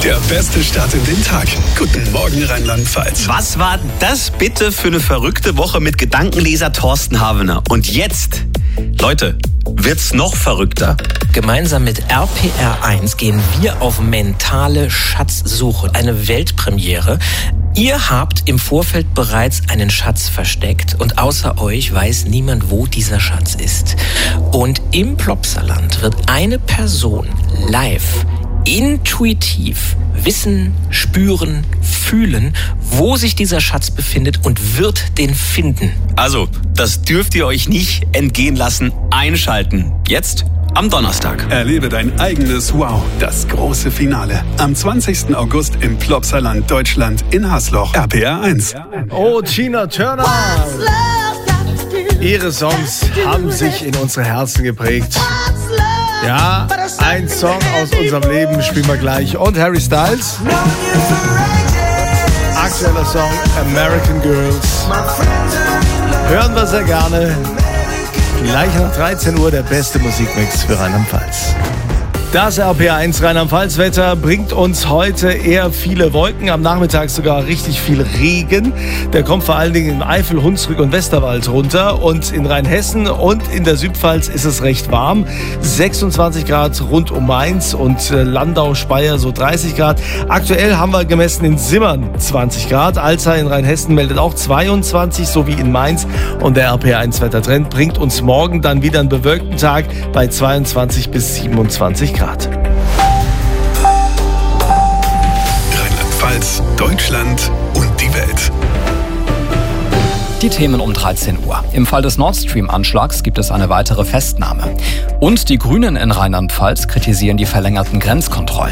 Der beste Start in den Tag. Guten Morgen Rheinland-Pfalz. Was war das bitte für eine verrückte Woche mit Gedankenleser Thorsten Havener? Und jetzt, Leute, wird's noch verrückter. Gemeinsam mit RPR1 gehen wir auf mentale Schatzsuche. Eine Weltpremiere. Ihr habt im Vorfeld bereits einen Schatz versteckt und außer euch weiß niemand, wo dieser Schatz ist. Und im Plopsaland wird eine Person live, intuitiv wissen, spüren, fühlen, wo sich dieser Schatz befindet und wird den finden. Also, das dürft ihr euch nicht entgehen lassen. Einschalten. Jetzt am Donnerstag. Erlebe dein eigenes Wow, das große Finale. Am 20. August im Plopsaland Deutschland in Hasloch. RPR1. Oh, Tina Turner. Ihre Songs haben sich in unsere Herzen geprägt. Ja, ein Song aus unserem Leben spielen wir gleich. Und Harry Styles. Aktueller Song American Girls. Hören wir sehr gerne. Gleich nach 13 Uhr der beste Musikmix für Rheinland-Pfalz. Das RPR1 Rheinland-Pfalz-Wetter bringt uns heute eher viele Wolken, am Nachmittag sogar richtig viel Regen. Der kommt vor allen Dingen im Eifel, Hunsrück und Westerwald runter. Und in Rheinhessen und in der Südpfalz ist es recht warm. 26 Grad rund um Mainz und Landau, Speyer so 30 Grad. Aktuell haben wir gemessen in Simmern 20 Grad. Alzey in Rheinhessen meldet auch 22, so wie in Mainz. Und der RPR1-Wettertrend bringt uns morgen dann wieder einen bewölkten Tag bei 22 bis 27 Grad. Rheinland-Pfalz, Deutschland und die Welt. Die Themen um 13 Uhr. Im Fall des Nord Stream-Anschlags gibt es eine weitere Festnahme. Und die Grünen in Rheinland-Pfalz kritisieren die verlängerten Grenzkontrollen.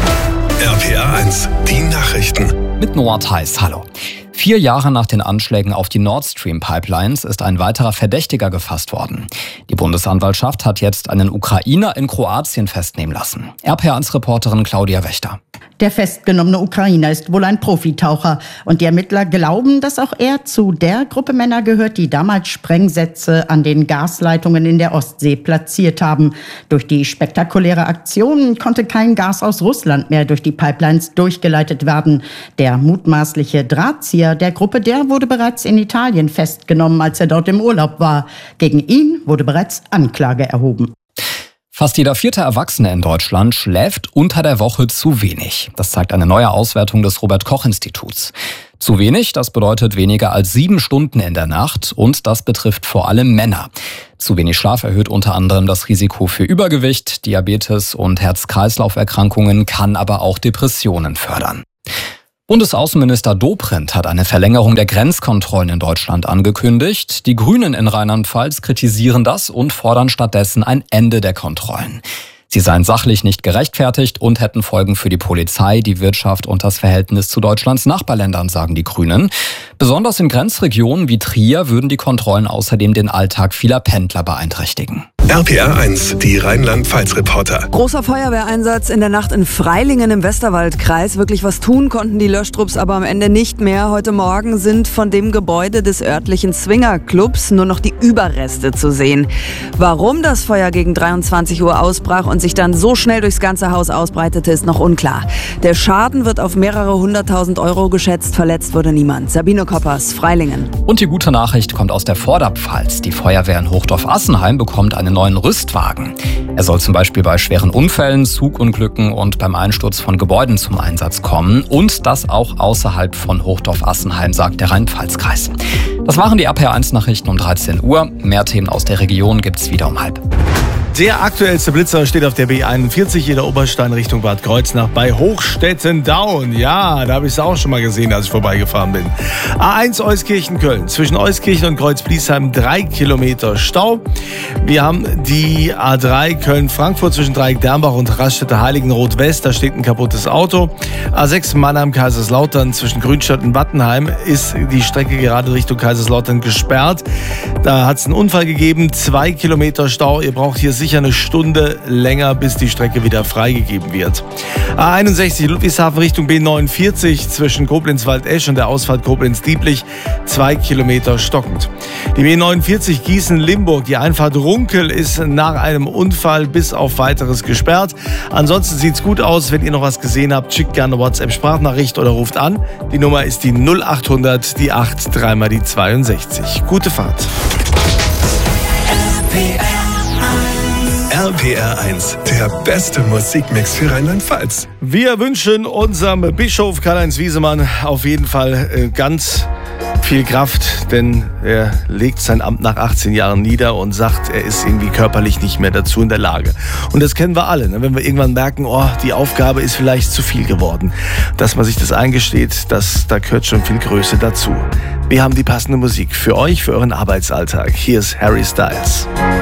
RPR1, die Nachrichten. Mit Noah Theis, hallo. 4 Jahre nach den Anschlägen auf die Nord Stream-Pipelines ist ein weiterer Verdächtiger gefasst worden. Die Bundesanwaltschaft hat jetzt einen Ukrainer in Kroatien festnehmen lassen. RPR1-Reporterin Claudia Wächter. Der festgenommene Ukrainer ist wohl ein Profitaucher und die Ermittler glauben, dass auch er zu der Gruppe Männer gehört, die damals Sprengsätze an den Gasleitungen in der Ostsee platziert haben. Durch die spektakuläre Aktion konnte kein Gas aus Russland mehr durch die Pipelines durchgeleitet werden. Der mutmaßliche Drahtzieher der Gruppe, der wurde bereits in Italien festgenommen, als er dort im Urlaub war. Gegen ihn wurde bereits Anklage erhoben. Fast jeder 4. Erwachsene in Deutschland schläft unter der Woche zu wenig. Das zeigt eine neue Auswertung des Robert-Koch-Instituts. Zu wenig, das bedeutet weniger als 7 Stunden in der Nacht und das betrifft vor allem Männer. Zu wenig Schlaf erhöht unter anderem das Risiko für Übergewicht, Diabetes und Herz-Kreislauf-Erkrankungen, kann aber auch Depressionen fördern. Bundesaußenminister Dobrindt hat eine Verlängerung der Grenzkontrollen in Deutschland angekündigt. Die Grünen in Rheinland-Pfalz kritisieren das und fordern stattdessen ein Ende der Kontrollen. Sie seien sachlich nicht gerechtfertigt und hätten Folgen für die Polizei, die Wirtschaft und das Verhältnis zu Deutschlands Nachbarländern, sagen die Grünen. Besonders in Grenzregionen wie Trier würden die Kontrollen außerdem den Alltag vieler Pendler beeinträchtigen. RPR1, die Rheinland-Pfalz-Reporter. Großer Feuerwehreinsatz in der Nacht in Freilingen im Westerwaldkreis. Wirklich was tun konnten die Löschtrupps aber am Ende nicht mehr. Heute Morgen sind von dem Gebäude des örtlichen Swingerclubs nur noch die Überreste zu sehen. Warum das Feuer gegen 23 Uhr ausbrach und sich dann so schnell durchs ganze Haus ausbreitete, ist noch unklar. Der Schaden wird auf mehrere 100.000 € geschätzt. Verletzt wurde niemand. Sabine Koppers, Freilingen. Und die gute Nachricht kommt aus der Vorderpfalz. Die Feuerwehr in Hochdorf-Assenheim bekommt einen neuen Rüstwagen. Er soll zum Beispiel bei schweren Unfällen, Zugunglücken und beim Einsturz von Gebäuden zum Einsatz kommen. Und das auch außerhalb von Hochdorf-Assenheim, sagt der Rhein-Pfalz-Kreis. Das waren die RPR1-Nachrichten um 13 Uhr. Mehr Themen aus der Region gibt's wieder um 12:30. Der aktuellste Blitzer steht auf der B41 in der Oberstein Richtung Bad Kreuznach bei Hochstetten-Daun. Ja, da habe ich es auch schon mal gesehen, als ich vorbeigefahren bin. A1 Euskirchen-Köln. Zwischen Euskirchen und Kreuz-Bliesheim 3 Kilometer Stau. Wir haben die A3 Köln-Frankfurt zwischen Dreieck-Dernbach und Raststätte-Heiligenroth-West. Da steht ein kaputtes Auto. A6 Mannheim-Kaiserslautern zwischen Grünstadt und Wattenheim ist die Strecke gerade Richtung Kaiserslautern gesperrt. Da hat es einen Unfall gegeben. 2 Kilometer Stau. Ihr braucht hier sicher eine Stunde länger, bis die Strecke wieder freigegeben wird. A61 Ludwigshafen Richtung B49 zwischen Koblenz-Waldesch und der Ausfahrt Koblenz-Dieblich 2 Kilometer stockend. Die B49 Gießen-Limburg, die Einfahrt Runkel ist nach einem Unfall bis auf weiteres gesperrt. Ansonsten sieht's gut aus. Wenn ihr noch was gesehen habt, schickt gerne WhatsApp-Sprachnachricht oder ruft an. Die Nummer ist die 0800, die 8, dreimal die 62. Gute Fahrt. RPR 1, der beste Musikmix für Rheinland-Pfalz. Wir wünschen unserem Bischof Karl-Heinz Wiesemann auf jeden Fall ganz viel Kraft, denn er legt sein Amt nach 18 Jahren nieder und sagt, er ist irgendwie körperlich nicht mehr dazu in der Lage. Und das kennen wir alle, ne? Wenn wir irgendwann merken, die Aufgabe ist vielleicht zu viel geworden. Dass man sich das eingesteht, da gehört schon viel Größe dazu. Wir haben die passende Musik für euch, für euren Arbeitsalltag. Hier ist Harry Styles.